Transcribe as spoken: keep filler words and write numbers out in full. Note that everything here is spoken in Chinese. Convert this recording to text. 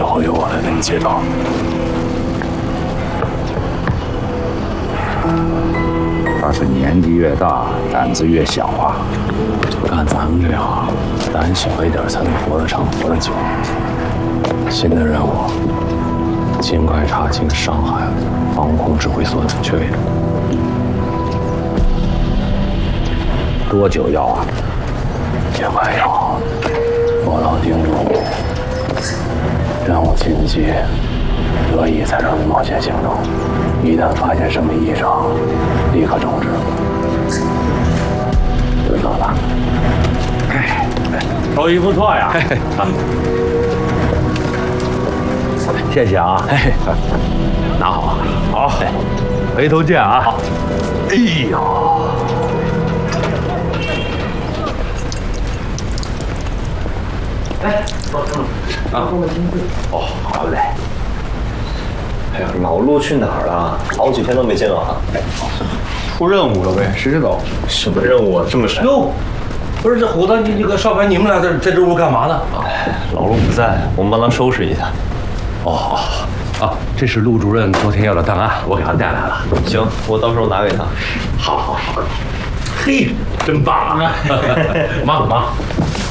后由我来给你接招。 他是年纪越大，胆子越小啊。 就干咱们这行，胆小一点才能活得长，活得久。新的任务，尽快查清上海防空指挥所的准确位置。 多久要啊？ 尽快要，做到盯住。任务紧急，得以才让你冒险行动。一旦发现什么异常，立刻终止。知道了。 哎， 手艺不错呀。谢谢啊。 拿好啊。 好，回头见啊。好。 哎呦。 哎，啊，哦，好嘞。 哎呀，老陆去哪儿了？好几天都没见到他。 出任务了呗，谁知道？ 什么任务啊？这么神？ 哟，不是这虎子，你这个少凡，你们俩在在这屋干嘛呢？ 老陆不在，我们帮他收拾一下。 哦，啊，这是陆主任昨天要的档案，我给他带来了。 行，我到时候拿给他。 好好好。嘿，真棒啊！忙忙。